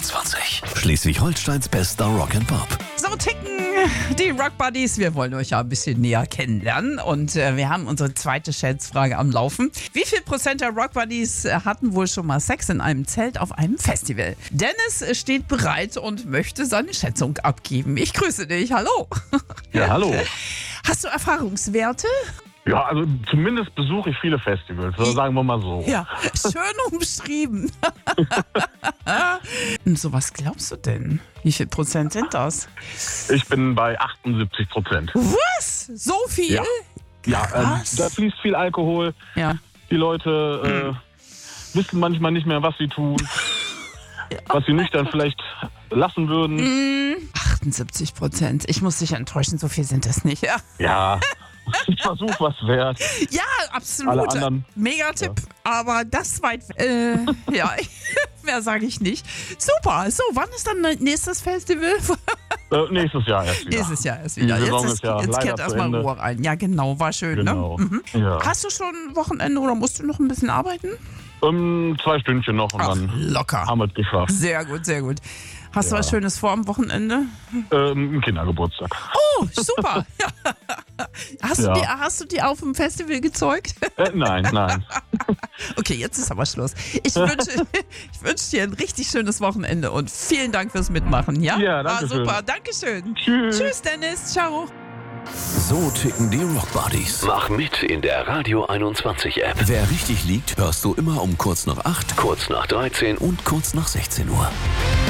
21. Schleswig-Holsteins bester Rock'n'Pop. So ticken die Rock Buddies. Wir wollen euch ja ein bisschen näher kennenlernen und wir haben unsere zweite Schätzfrage am Laufen. Wie viel Prozent der Rock Buddies hatten wohl schon mal Sex in einem Zelt auf einem Festival? Dennis steht bereit und möchte seine Schätzung abgeben. Ich grüße dich. Hallo. Ja, hallo. Hast du Erfahrungswerte? Ja, also zumindest besuche ich viele Festivals, so sagen wir mal so. Ja, schön umschrieben. So, was glaubst du denn? Wie viel Prozent sind das? Ich bin bei 78%. Was? So viel? Ja, Krass. da fließt viel Alkohol. Ja. Die Leute wissen manchmal nicht mehr, was sie tun. Was sie nüchtern vielleicht lassen würden. 78%. Ich muss dich enttäuschen, so viel sind das nicht. Ja, Ja, ein Versuch was wert. ja, absolut. Alle anderen. Mega-Tipp. Aber das weit. Ja, mehr sage ich nicht. Super. So, wann ist dann nächstes Festival? Nächstes Jahr erst wieder. Nächstes Jahr erst wieder. Die Saison Jetzt ist ja jetzt leider kehrt zu erstmal Ende. Ruhe rein. Ja, genau. War schön, Genau. ne? Mhm. Ja. Hast du schon Wochenende oder musst du noch ein bisschen arbeiten? 2 Stündchen noch und dann Locker. haben wir es geschafft. Sehr gut, sehr gut. Hast du Ja. was Schönes vor am Wochenende? Ein Kindergeburtstag. Oh, super. Hast du die auf dem Festival gezeugt? Nein. Okay, jetzt ist aber Schluss. Ich wünsche dir ein richtig schönes Wochenende und vielen Dank fürs Mitmachen. Ja, Ja, danke schön. super. Dankeschön. Tschüss. Tschüss, Dennis. Ciao. So ticken die Rock Buddies. Mach mit in der Radio 21 App. Wer richtig liegt, hörst du immer um kurz nach 8, Kurz nach 13 und kurz nach 16 Uhr.